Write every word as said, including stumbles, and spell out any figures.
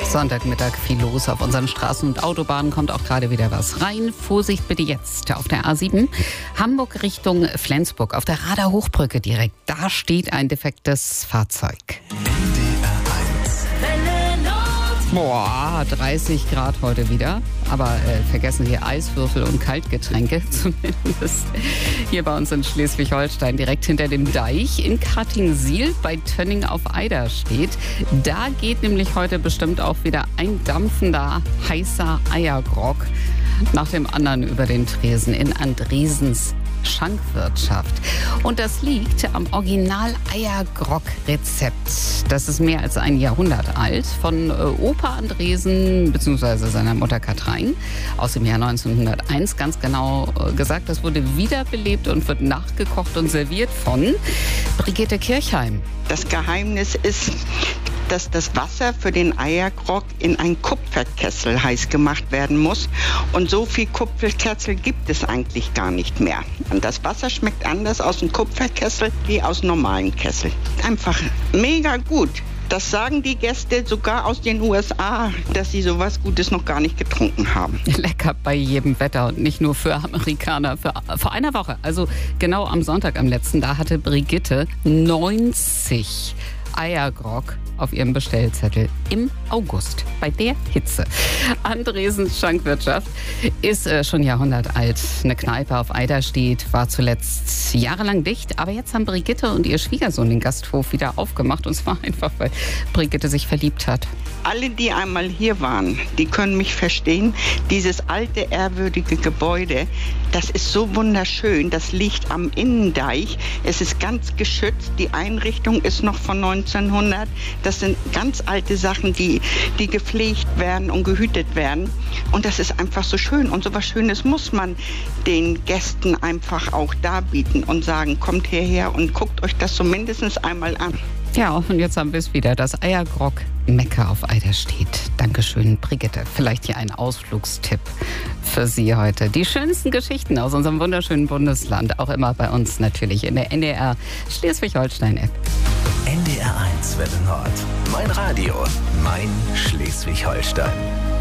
Sonntagmittag viel los auf unseren Straßen und Autobahnen, kommt auch gerade wieder was rein. Vorsicht bitte jetzt auf der A sieben, Hamburg Richtung Flensburg, auf der Rader Hochbrücke direkt. Da steht ein defektes Fahrzeug. Boah, dreißig Grad heute wieder. Aber äh, vergessen Sie Eiswürfel und Kaltgetränke, zumindest hier bei uns in Schleswig-Holstein, direkt hinter dem Deich in Kattingsiel bei Tönning auf Eider steht. Da geht nämlich heute bestimmt auch wieder ein dampfender, heißer Eiergrog nach dem anderen über den Tresen in Andresens Schankwirtschaft. Und das liegt am Original-Eiergrog-Rezept. Das ist mehr als ein Jahrhundert alt. Von äh, Opa Andresen bzw. seiner Mutter Katrein aus dem Jahr neunzehnhunderteins. Ganz genau äh, gesagt, das wurde wiederbelebt und wird nachgekocht und serviert von Brigitte Kirchheim. Das Geheimnis ist, dass das Wasser für den Eiergrog in einen Kupferkessel heiß gemacht werden muss. Und so viel Kupferkessel gibt es eigentlich gar nicht mehr. Und das Wasser schmeckt anders aus dem Kupferkessel wie aus normalen Kessel. Einfach mega gut. Das sagen die Gäste sogar aus den U S A, dass sie sowas Gutes noch gar nicht getrunken haben. Lecker bei jedem Wetter und nicht nur für Amerikaner. Für, vor einer Woche, also genau am Sonntag am letzten, da hatte Brigitte neunzig Eiergrog auf ihrem Bestellzettel im August bei der Hitze. Andresens Schankwirtschaft ist äh, schon Jahrhundert alt. Eine Kneipe auf Eider steht, war zuletzt jahrelang dicht, aber jetzt haben Brigitte und ihr Schwiegersohn den Gasthof wieder aufgemacht, und zwar einfach, weil Brigitte sich verliebt hat. Alle, die einmal hier waren, die können mich verstehen. Dieses alte, ehrwürdige Gebäude, das ist so wunderschön. Das liegt am Innendeich. Es ist ganz geschützt. Die Einrichtung ist noch von neunzehnhundert. Das sind ganz alte Sachen, die, die gepflegt werden und gehütet werden. Und das ist einfach so schön. Und so was Schönes muss man den Gästen einfach auch darbieten und sagen, kommt hierher und guckt euch das so mindestens einmal an. Ja, und jetzt haben wir es wieder. Das Eiergrog-Mekka auf Eider steht. Dankeschön, Brigitte. Vielleicht hier ein Ausflugstipp für Sie heute. Die schönsten Geschichten aus unserem wunderschönen Bundesland. Auch immer bei uns natürlich in der N D R Schleswig-Holstein-App. N D R eins Welle Nord. Mein Radio. Mein Schleswig-Holstein.